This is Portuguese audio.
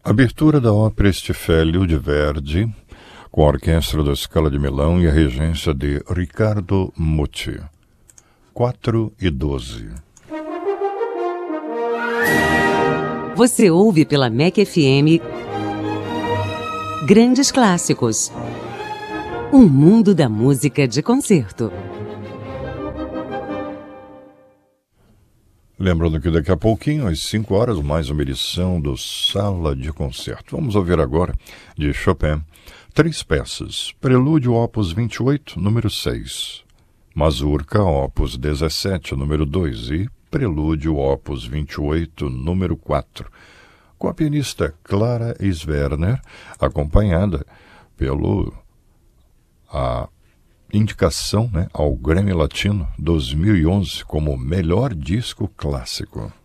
Abertura da ópera Stiffelio de Verdi, com a orquestra da Scala de Milão e a regência de Riccardo Muti. 4:12. Você ouve pela MEC FM Grandes Clássicos. Um mundo da música de concerto. Lembrando que daqui a pouquinho, às 5 horas, mais uma edição do Sala de Concerto. Vamos ouvir agora, de Chopin, 3 peças. Prelúdio Opus 28, número 6. Mazurca Opus 17, número 2. E Prelúdio Opus 28, número 4. Com a pianista Clara Sverner, acompanhada pelo a indicação, ao Grammy Latino 2011 como melhor disco clássico.